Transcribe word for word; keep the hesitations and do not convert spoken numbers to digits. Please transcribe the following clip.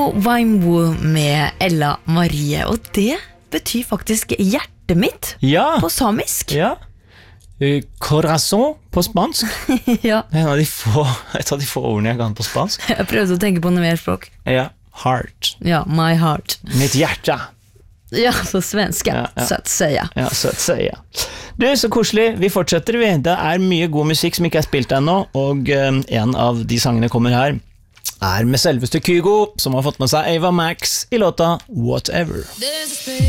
Kygo Waimwu med Ella Marie, og det betyr faktisk hjertet mitt Ja, på samisk. ja. Uh, Corazon på spansk. Ja, Det er en av de få, et av de få ordene jeg kan på spansk. jeg prøvde å tenke på noe mer språk. Ja, heart. Ja, my heart. Mitt hjerte. Ja, på svenska, Ja, ja. så att säga. Ja, så å si, ja. Du, så koselig. Vi fortsetter, vi. Det er mye god musikk som ikke er spilt ennå, og um, en av de sangene kommer her er med selveste Kygo, som har fått med seg Ava Max i låta Whatever.